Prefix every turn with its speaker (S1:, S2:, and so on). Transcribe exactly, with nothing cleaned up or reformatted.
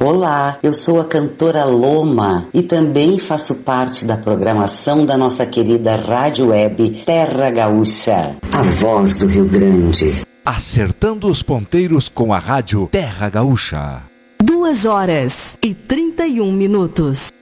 S1: Olá, eu sou a cantora Loma e também faço parte da programação da nossa querida rádio web Terra Gaúcha, a voz do Rio Grande.
S2: Acertando os ponteiros com a rádio Terra Gaúcha.
S3: Duas horas e trinta e um minutos.